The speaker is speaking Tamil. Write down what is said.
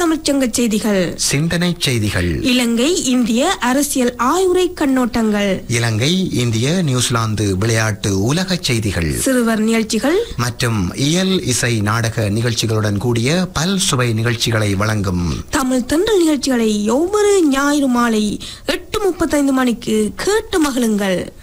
தமிழ்ச்சங்க செய்திகள், சிந்தனை செய்திகள், இலங்கை இந்திய அரசியல் ஆய்வுரை கண்ணோட்டங்கள், இலங்கை இந்திய நியூசிலாந்து விளையாட்டு உலக செய்திகள், சிறுவர் நிகழ்ச்சிகள் மற்றும் இயல் இசை நாடக நிகழ்ச்சிகளுடன் கூடிய பல் சுவை நிகழ்ச்சிகளை வழங்கும் தமிழ் தென்றல் நிகழ்ச்சிகளை ஒவ்வொரு ஞாயிறு மாலை 8:35 மணிக்கு கேட்டு மகிழுங்கள்.